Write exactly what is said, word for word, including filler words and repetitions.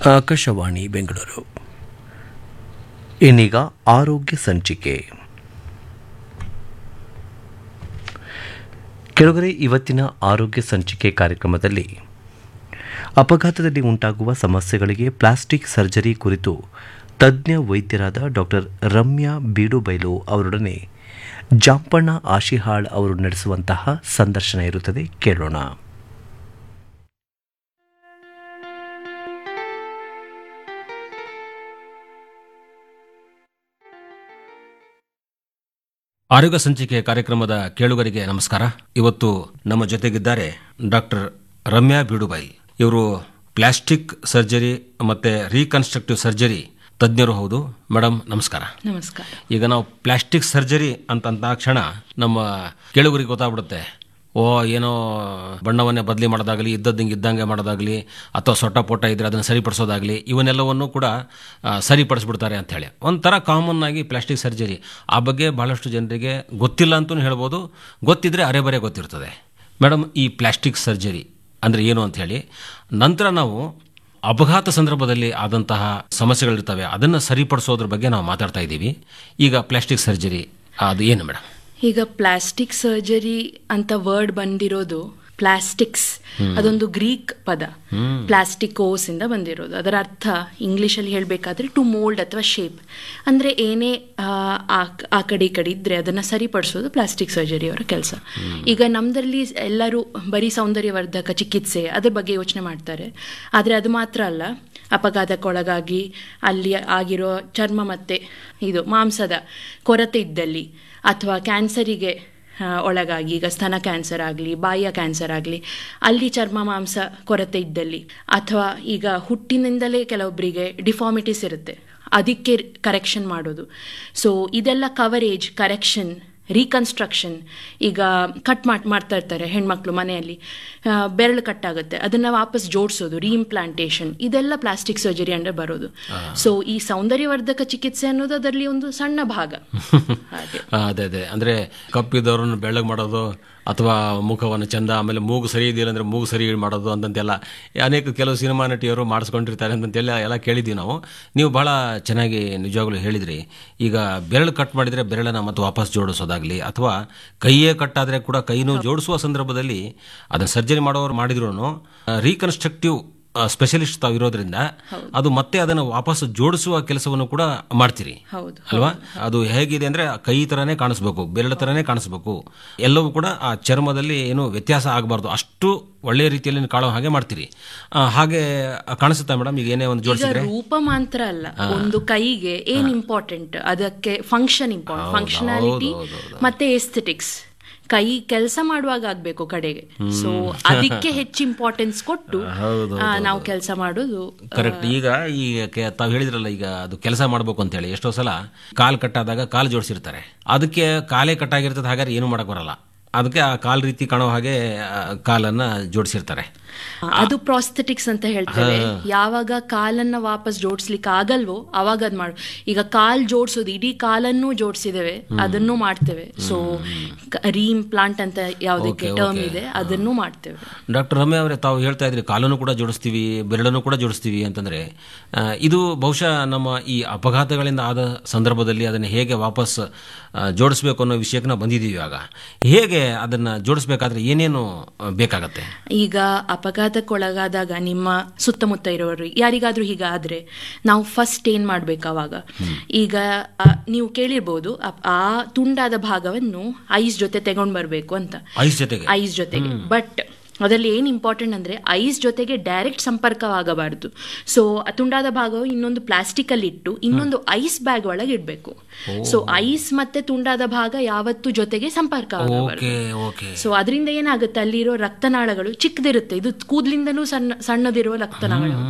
ಆಕಾಶವಾಣಿ ಬೆಂಗಳೂರು. ಇನ್ನೀಗ ಆರೋಗ್ಯ ಸಂಚಿಕೆ. ಕೆಳಗರೆ ಇವತ್ತಿನ ಆರೋಗ್ಯ ಸಂಚಿಕೆ ಕಾರ್ಯಕ್ರಮದಲ್ಲಿ ಅಪಘಾತದಲ್ಲಿ ಉಂಟಾಗುವ ಸಮಸ್ಯೆಗಳಿಗೆ ಪ್ಲಾಸ್ಟಿಕ್ ಸರ್ಜರಿ ಕುರಿತು ತಜ್ಞ ವೈದ್ಯರಾದ ಡಾಕ್ಟರ್ ರಮ್ಯಾ ಬೀಡುಬೈಲು ಅವರೊಡನೆ ಜಾಂಪಣ್ಣ ಆಶಿಹಾಳ್ ಅವರು ನಡೆಸುವಂತಹ ಸಂದರ್ಶನ ಇರುತ್ತದೆ. ಕೇಳೋಣ. ಆರೋಗ್ಯ ಸಂಚಿಕೆ ಕಾರ್ಯಕ್ರಮದ ಕೇಳುಗರಿಗೆ ನಮಸ್ಕಾರ. ಇವತ್ತು ನಮ್ಮ ಜೊತೆಗಿದ್ದಾರೆ ಡಾಕ್ಟರ್ ರಮ್ಯಾ ಬೀಡುಬೈಲ್. ಇವರು ಪ್ಲಾಸ್ಟಿಕ್ ಸರ್ಜರಿ ಮತ್ತೆ ರೀಕನ್ಸ್ಟ್ರಕ್ಟಿವ್ ಸರ್ಜರಿ ತಜ್ಞರು ಹೌದು. ಮೇಡಮ್ ನಮಸ್ಕಾರ. ನಮಸ್ಕಾರ. ಈಗ ನಾವು ಪ್ಲಾಸ್ಟಿಕ್ ಸರ್ಜರಿ ಅಂತ ಕ್ಷಣ ನಮ್ಮ ಕೇಳುಗರಿಗೆ ಗೊತ್ತಾಗ್ಬಿಡುತ್ತೆ, ಓ ಏನೋ ಬಣ್ಣವನ್ನೇ ಬದಲಿ ಮಾಡೋದಾಗಲಿ, ಇದ್ದದ್ದಂಗೆ ಇದ್ದಂಗೆ ಮಾಡೋದಾಗಲಿ, ಅಥವಾ ಸೊಟ್ಟ ಪೊಟ್ಟ ಇದ್ರೆ ಅದನ್ನು ಸರಿಪಡಿಸೋದಾಗಲಿ, ಇವನ್ನೆಲ್ಲವನ್ನು ಕೂಡ ಸರಿಪಡಿಸ್ಬಿಡ್ತಾರೆ ಅಂಥೇಳಿ ಒಂಥರ ಕಾಮನ್ ಆಗಿ ಪ್ಲಾಸ್ಟಿಕ್ ಸರ್ಜರಿ ಆ ಬಗ್ಗೆ ಬಹಳಷ್ಟು ಜನರಿಗೆ ಗೊತ್ತಿಲ್ಲ ಅಂತಲೂ ಹೇಳ್ಬೋದು, ಗೊತ್ತಿದ್ರೆ ಅರೆ ಬರೆ ಗೊತ್ತಿರ್ತದೆ. ಮೇಡಮ್, ಈ ಪ್ಲಾಸ್ಟಿಕ್ ಸರ್ಜರಿ ಅಂದರೆ ಏನು ಅಂಥೇಳಿ, ನಂತರ ನಾವು ಅಪಘಾತ ಸಂದರ್ಭದಲ್ಲಿ ಆದಂತಹ ಸಮಸ್ಯೆಗಳಿರ್ತವೆ ಅದನ್ನು ಸರಿಪಡಿಸೋದ್ರ ಬಗ್ಗೆ ನಾವು ಮಾತಾಡ್ತಾ ಇದ್ದೀವಿ. ಈಗ ಪ್ಲಾಸ್ಟಿಕ್ ಸರ್ಜರಿ ಅದು ಏನು ಮೇಡಮ್? ಈಗ ಪ್ಲಾಸ್ಟಿಕ್ ಸರ್ಜರಿ ಅಂತ ವರ್ಡ್ ಬಂದಿರೋದು ಪ್ಲಾಸ್ಟಿಕ್ಸ್, ಅದೊಂದು ಗ್ರೀಕ್ ಪದ, ಪ್ಲಾಸ್ಟಿಕೋಸ್ ಇಂದ ಬಂದಿರೋದು. ಅದರ ಅರ್ಥ ಇಂಗ್ಲಿಷಲ್ಲಿ ಹೇಳಬೇಕಾದ್ರೆ ಟು ಮೋಲ್ಡ್ ಅಥವಾ ಶೇಪ್, ಅಂದರೆ ಏನೇ ಆ ಕಡೆ ಈ ಕಡೆ ಇದ್ರೆ ಅದನ್ನು ಸರಿಪಡಿಸೋದು ಪ್ಲಾಸ್ಟಿಕ್ ಸರ್ಜರಿ ಅವರ ಕೆಲಸ. ಈಗ ನಮ್ಮದ್ರಲ್ಲಿ ಎಲ್ಲರೂ ಬರೀ ಸೌಂದರ್ಯವರ್ಧಕ ಚಿಕಿತ್ಸೆ ಅದ್ರ ಬಗ್ಗೆ ಯೋಚನೆ ಮಾಡ್ತಾರೆ, ಆದರೆ ಅದು ಮಾತ್ರ ಅಲ್ಲ, ಅಪಘಾತಕ್ಕೊಳಗಾಗಿ ಅಲ್ಲಿ ಆಗಿರೋ ಚರ್ಮ ಮತ್ತು ಇದು ಮಾಂಸದ ಕೊರತೆ ಇದ್ದಲ್ಲಿ, ಅಥವಾ ಕ್ಯಾನ್ಸರಿಗೆ ಒಳಗಾಗಿ, ಈಗ ಸ್ತನ ಕ್ಯಾನ್ಸರ್ ಆಗಲಿ, ಬಾಯಿಯ ಕ್ಯಾನ್ಸರ್ ಆಗಲಿ, ಅಲ್ಲಿ ಚರ್ಮ ಮಾಂಸ ಕೊರತೆ ಇದ್ದಲ್ಲಿ, ಅಥವಾ ಈಗ ಹುಟ್ಟಿನಿಂದಲೇ ಕೆಲವೊಬ್ಬರಿಗೆ ಡಿಫಾರ್ಮಿಟೀಸ್ ಇರುತ್ತೆ, ಅದಕ್ಕೆ ಕರೆಕ್ಷನ್ ಮಾಡೋದು. ಸೊ ಇದೆಲ್ಲ ಕವರೇಜ್, ಕರೆಕ್ಷನ್, ರೀಕನ್ಸ್ಟ್ರಕ್ಷನ್. ಈಗ ಕಟ್ ಮಾಡಿ ಮಾಡ್ತಾ ಇರ್ತಾರೆ ಹೆಣ್ಮಕ್ಳು ಮನೆಯಲ್ಲಿ, ಬೆರಳು ಕಟ್ಟಾಗುತ್ತೆ, ಅದನ್ನು ವಾಪಸ್ ಜೋಡಿಸೋದು, ರೀಇಂಪ್ಲಾಂಟೇಷನ್, ಇದೆಲ್ಲ ಪ್ಲಾಸ್ಟಿಕ್ ಸರ್ಜರಿ ಅಂದರೆ ಬರೋದು. ಸೊ ಈ ಸೌಂದರ್ಯವರ್ಧಕ ಚಿಕಿತ್ಸೆ ಅನ್ನೋದು ಅದರಲ್ಲಿ ಒಂದು ಸಣ್ಣ ಭಾಗ. ಅದೇ ಅದೇ ಅಂದರೆ ಕಪ್ಪಿದವ್ರನ್ನ ಬೆಳ್ಳಗೆ ಮಾಡೋದು, ಅಥವಾ ಮುಖವನ್ನು ಚಂದ, ಆಮೇಲೆ ಮೂಗು ಸರಿ ಇದೆಯಲ್ಲ ಅಂದರೆ ಮೂಗು ಸರಿ ಮಾಡೋದು ಅಂತಂತೆಲ್ಲ ಅನೇಕ ಕೆಲವು ಸಿನಿಮಾ ನಟಿಯರು ಮಾಡಿಸ್ಕೊಂಡಿರ್ತಾರೆ ಅಂತಂತೆಲ್ಲ ಎಲ್ಲ ಕೇಳಿದ್ದೀವಿ ನಾವು. ನೀವು ಭಾಳ ಚೆನ್ನಾಗಿ ನಿಜವಾಗ್ಲೂ ಹೇಳಿದ್ರಿ. ಈಗ ಬೆರಳು ಕಟ್ ಮಾಡಿದರೆ ಬೆರಳನ್ನು ಮತ್ತೆ ವಾಪಸ್ ಜೋಡಿಸೋದಾಗಲಿ, ಅಥವಾ ಕೈಯೇ ಕಟ್ಟಾದರೆ ಕೂಡ ಕೈನೂ ಜೋಡಿಸುವ ಸಂದರ್ಭದಲ್ಲಿ ಅದನ್ನು ಸರ್ಜರಿ ಮಾಡೋರು ಮಾಡಿದ್ರು ರೀಕನ್ಸ್ಟ್ರಕ್ಟಿವ್ ಸ್ಪೆಷಲಿಸ್ಟ್ ತಾವು ಇರೋದ್ರಿಂದ ಅದು ಮತ್ತೆ ಅದನ್ನು ವಾಪಸ್ ಜೋಡಿಸುವ ಕೆಲಸವನ್ನು ಕೂಡ ಮಾಡ್ತೀರಿ ಅಲ್ವಾ? ಅದು ಹೇಗಿದೆ ಅಂದ್ರೆ ಕೈ ತರನೇ ಕಾಣಿಸ್ಬೇಕು, ಬೆರಳ ತರನೇ ಕಾಣಿಸ್ಬೇಕು, ಎಲ್ಲವೂ ಕೂಡ ಆ ಚರ್ಮದಲ್ಲಿ ಏನು ವ್ಯತ್ಯಾಸ ಆಗಬಾರ್ದು, ಅಷ್ಟು ಒಳ್ಳೆಯ ರೀತಿಯಲ್ಲಿ ಕಾಣೋ ಹಾಗೆ ಮಾಡ್ತೀರಿ. ಹಾಗೆ ಕಾಣಿಸುತ್ತಾ ಮೇಡಮ್? ಈಗ ಏನೇ ಒಂದು ಜೋಡಿಸಿದ್ರೆ ರೂಪ ಮಾತ್ರ ಅಲ್ಲ, ಒಂದು ಕೈಗೆ ಏನ್ ಇಂಪಾರ್ಟೆಂಟ್, ಅದಕ್ಕೆ ಫಂಕ್ಷನ್ ಇಂಪಾರ್ಟೆಂಟ್, ಫಂಕ್ಷನಾಲಿಟಿ ಮತ್ತೆ ಎಸ್ಥೆಟಿಕ್ಸ್. ಕೈ ಕೆಲಸ ಮಾಡುವಾಗ ಆಗ್ಬೇಕು ಕಡೆಗೆ, ಸೊ ಅದಕ್ಕೆ ಹೆಚ್ಚು ಇಂಪಾರ್ಟೆನ್ಸ್ ಕೊಟ್ಟು ನಾವು ಕೆಲಸ ಮಾಡೋದು ಕರೆಕ್ಟ್. ಈಗ ಈಗ ತಾವು ಹೇಳಿದ್ರಲ್ಲ, ಈಗ ಅದು ಕೆಲಸ ಮಾಡ್ಬೇಕು ಅಂತ ಹೇಳಿ, ಎಷ್ಟೋ ಸಲ ಕಾಲ್ ಕಟ್ಟಾದಾಗ ಕಾಲು ಜೋಡಿಸಿರ್ತಾರೆ, ಅದಕ್ಕೆ ಕಾಲೇ ಕಟ್ಟಾಗಿರ್ತದೆ, ಹಾಗಾದ್ರೆ ಏನು ಮಾಡಕ್ ಬರಲ್ಲ, ಅದಕ್ಕೆ ಆ ಕಾಲ್ ರೀತಿ ಕಾಣೋ ಹಾಗೆ ಕಾಲನ್ನ ಜೋಡಿಸಿರ್ತಾರೆ. ಅದು ಪ್ರಾಸ್ಥೆಟಿಕ್ಸ್ ಅಂತ ಹೇಳ್ತೇವೆ. ಯಾವಾಗ ಕಾಲನ್ನ ವಾಪಸ್ ಜೋಡಿಸ್ಲಿಕ್ಕೆ ಆಗಲ್ವೋ ಅವಾಗ ಅದ್ ಮಾಡು. ಈಗ ಕಾಲ್ ಜೋಡಿಸೋದು, ಇಡೀ ಕಾಲನ್ನು ಜೋಡಿಸಿದ್ದೇವೆ, ಅದನ್ನು ಮಾಡ್ತೇವೆ. ಸೊ ರೀಇಂಪ್ಲಾಂಟ್ ಅಂತ ಯಾವುದಕ್ಕೆ ಟರ್ಮ್ ಇದೆ, ಅದನ್ನು ಮಾಡ್ತೇವೆ. ಡಾಕ್ಟರ್ ರಮ್ಯಾ ಅವರೇ, ತಾವು ಹೇಳ್ತಾ ಇದ್ರಿ ಕಾಲನ್ನು ಕೂಡ ಜೋಡಿಸ್ತೀವಿ, ಬೆರಳನ್ನು ಕೂಡ ಜೋಡಿಸ್ತೀವಿ ಅಂತಂದ್ರೆ, ಇದು ಬಹುಶಃ ನಮ್ಮ ಈ ಅಪಘಾತಗಳಿಂದ ಆದ ಸಂದರ್ಭದಲ್ಲಿ ಅದನ್ನು ಹೇಗೆ ವಾಪಸ್ ಜೋಡಿಸ್ಬೇಕು ಅನ್ನೋ ವಿಷಯಕ್ಕೆ ನಾವು ಬಂದಿದ್ದೀವಿ. ಆಗ ಹೇಗೆ ಅದನ್ನ ಜೋಡಿಸ್ಬೇಕಾದ್ರೆ ಏನೇನು ಬೇಕಾಗತ್ತೆ? ಈಗ ಅಪಘಾತಕ್ಕೊಳಗಾದಾಗ ನಿಮ್ಮ ಸುತ್ತಮುತ್ತ ಇರೋರು ಯಾರಿಗಾದ್ರೂ ಹೀಗಾದ್ರೆ ನಾವು ಫಸ್ಟ್ ಏನ್ ಮಾಡ್ಬೇಕು ಅವಾಗ? ಈಗ ನೀವು ಕೇಳಿರ್ಬೋದು, ಆ ತುಂಡಾದ ಭಾಗವನ್ನು ಐಸ್ ಜೊತೆ ತಗೊಂಡ್ ಬರ್ಬೇಕು ಅಂತ, ಐಸ್ ಜೊತೆಗೆ ಐಸ್ ಜೊತೆಗೆ ಬಟ್ ಅದರಲ್ಲಿ ಏನು ಇಂಪಾರ್ಟೆಂಟ್ ಅಂದರೆ ಐಸ್ ಜೊತೆಗೆ ಡೈರೆಕ್ಟ್ ಸಂಪರ್ಕವಾಗಬಾರದು. ಸೊ ತುಂಡಾದ ಭಾಗವು ಇನ್ನೊಂದು ಪ್ಲಾಸ್ಟಿಕ್ ಅಲ್ಲಿ ಇಟ್ಟು ಇನ್ನೊಂದು ಐಸ್ ಬ್ಯಾಗ್ ಒಳಗೆ ಇಡಬೇಕು. ಸೊ ಐಸ್ ಮತ್ತೆ ತುಂಡಾದ ಭಾಗ ಯಾವತ್ತೂ ಜೊತೆಗೆ ಸಂಪರ್ಕವಾಗಬಾರದು. ಸೊ ಅದರಿಂದ ಏನಾಗುತ್ತೆ, ಅಲ್ಲಿರೋ ರಕ್ತನಾಳಗಳು ಚಿಕ್ಕದಿರುತ್ತೆ, ಇದು ಕೂದಲಿಂದನೂ ಸಣ್ಣ ಸಣ್ಣದಿರುವ ರಕ್ತನಾಳಗಳು,